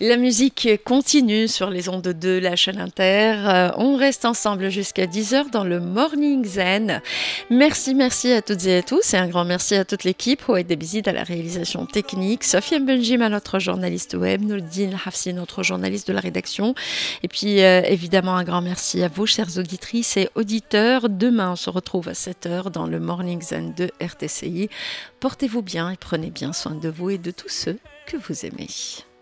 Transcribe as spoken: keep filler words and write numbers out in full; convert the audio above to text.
La musique continue sur les ondes de la chaîne Inter. Euh, on reste ensemble jusqu'à dix heures dans le Morning Zen. Merci, merci à toutes et à tous et un grand merci à toute l'équipe. Oued Debizid à la réalisation technique, Sofiane Benjim à notre journaliste web, Nourdine Hafsi, notre journaliste de la rédaction. Et puis euh, évidemment un grand merci à vous, chères auditrices et auditeurs. Demain, on se retrouve à sept heures dans le Morning Zen de R T C I. Portez-vous bien et prenez bien soin de vous et de tous ceux que vous aimez.